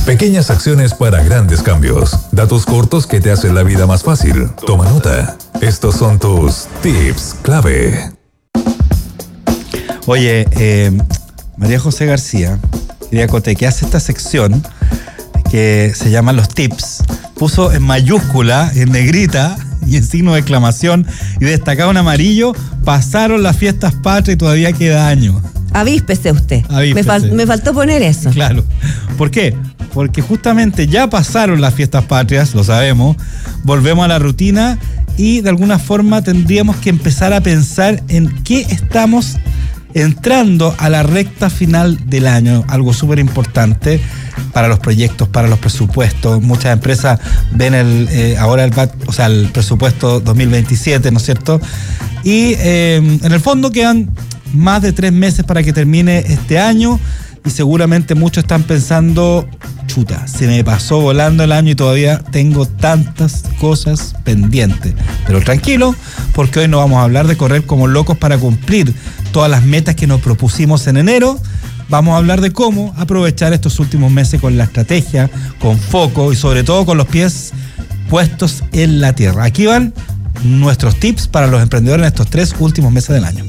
Pequeñas acciones para grandes cambios. Datos cortos que te hacen la vida más fácil. Toma nota. Estos son tus tips clave. Oye, María José García, Iriacote, que hace esta sección que se llama Los Tips, puso en mayúscula, en negrita y en signo de exclamación y destacado en amarillo: pasaron las fiestas patrias y todavía queda año. Avíspese usted. Avíspese. Me faltó poner eso. Claro. ¿Por qué? Porque justamente ya pasaron las fiestas patrias, lo sabemos, volvemos a la rutina y de alguna forma tendríamos que empezar a pensar en qué estamos entrando a la recta final del año, algo súper importante para los proyectos, para los presupuestos. Muchas empresas ven ahora el presupuesto 2027, ¿no es cierto? Y en el fondo quedan más de 3 meses para que termine este año y seguramente muchos están pensando: chuta, se me pasó volando el año y todavía tengo tantas cosas pendientes. Pero tranquilo, porque hoy no vamos a hablar de correr como locos para cumplir todas las metas que nos propusimos en enero. Vamos a hablar de cómo aprovechar estos últimos meses con la estrategia, con foco y sobre todo con los pies puestos en la tierra. Aquí van nuestros tips para los emprendedores en estos 3 últimos meses del año.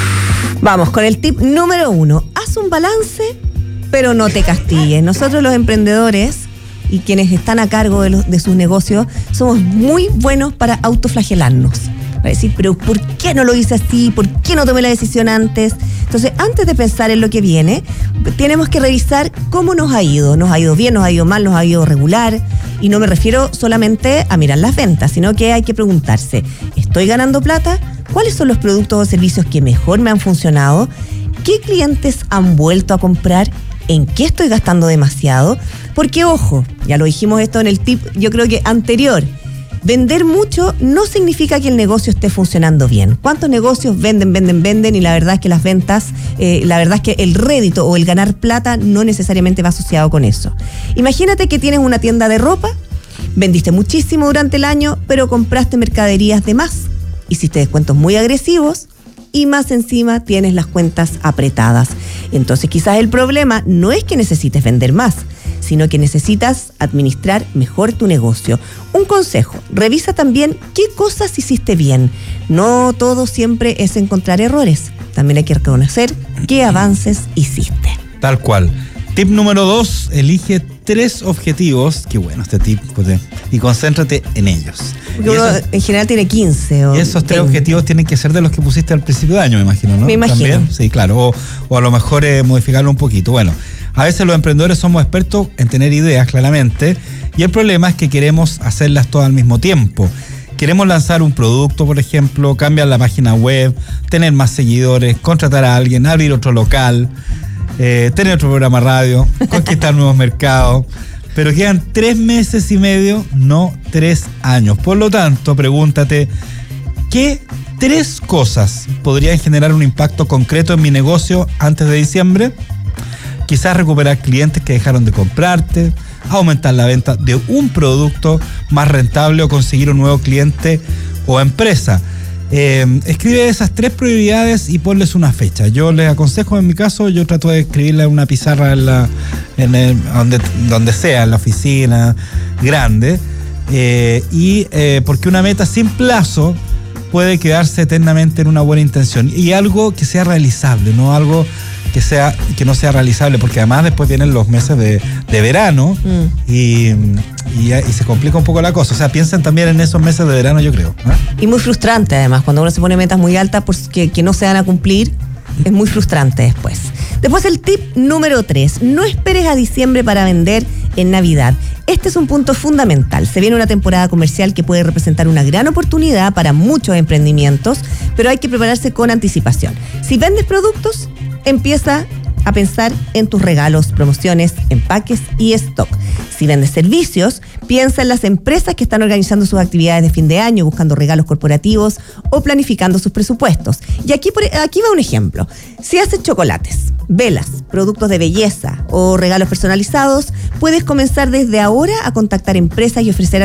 Vamos con el tip número 1. Haz un balance, pero no te castigues. Nosotros los emprendedores y quienes están a cargo de sus negocios somos muy buenos para autoflagelarnos. Para decir, pero ¿por qué no lo hice así? ¿Por qué no tomé la decisión antes? Entonces, antes de pensar en lo que viene, tenemos que revisar cómo nos ha ido. Nos ha ido bien, nos ha ido mal, nos ha ido regular. Y no me refiero solamente a mirar las ventas, sino que hay que preguntarse: ¿estoy ganando plata? ¿Cuáles son los productos o servicios que mejor me han funcionado? ¿Qué clientes han vuelto a comprar? ¿En qué estoy gastando demasiado? Porque, ojo, ya lo dijimos esto en el tip, yo creo que anterior, vender mucho no significa que el negocio esté funcionando bien. ¿Cuántos negocios venden y la verdad es que las ventas, la verdad es que el rédito o el ganar plata no necesariamente va asociado con eso? Imagínate que tienes una tienda de ropa, vendiste muchísimo durante el año, pero compraste mercaderías de más. Hiciste descuentos muy agresivos y más encima tienes las cuentas apretadas. Entonces quizás el problema no es que necesites vender más, sino que necesitas administrar mejor tu negocio. Un consejo: revisa también qué cosas hiciste bien. No todo siempre es encontrar errores. También hay que reconocer qué avances hiciste. Tal cual. Tip número 2, elige 3 objetivos, qué bueno este tip, José, y concéntrate en ellos. Uno en general tiene 15. Y esos 3 objetivos tienen que ser de los que pusiste al principio de año, me imagino, ¿no? Me imagino. ¿También? Sí, claro, o a lo mejor modificarlo un poquito. Bueno, a veces los emprendedores somos expertos en tener ideas, claramente, y el problema es que queremos hacerlas todas al mismo tiempo. Queremos lanzar un producto, por ejemplo, cambiar la página web, tener más seguidores, contratar a alguien, abrir otro local, tener otro programa radio, conquistar nuevos mercados, pero quedan 3 meses y medio, no 3 años. Por lo tanto, pregúntate: ¿qué 3 cosas podrían generar un impacto concreto en mi negocio antes de diciembre? Quizás recuperar clientes que dejaron de comprarte, aumentar la venta de un producto más rentable o conseguir un nuevo cliente o empresa. Escribe esas 3 prioridades y ponles una fecha. Yo les aconsejo, en mi caso, yo trato de escribirla en una pizarra donde sea, en la oficina grande, porque una meta sin plazo puede quedarse eternamente en una buena intención, y algo que sea realizable, no algo que no sea realizable, porque además después vienen los meses de verano y se complica un poco la cosa. O sea, piensen también en esos meses de verano, yo creo, ¿eh? Y muy frustrante además, cuando uno se pone metas muy altas que no se van a cumplir, es muy frustrante después. Después el tip número 3, no esperes a diciembre para vender en Navidad. Este es un punto fundamental. Se viene una temporada comercial que puede representar una gran oportunidad para muchos emprendimientos, pero hay que prepararse con anticipación. Si vendes productos, empieza a pensar en tus regalos, promociones, empaques y stock. Si vendes servicios, piensa en las empresas que están organizando sus actividades de fin de año, buscando regalos corporativos o planificando sus presupuestos. Y aquí va un ejemplo. Si haces chocolates, velas, productos de belleza o regalos personalizados, puedes comenzar desde ahora a contactar empresas y ofrecer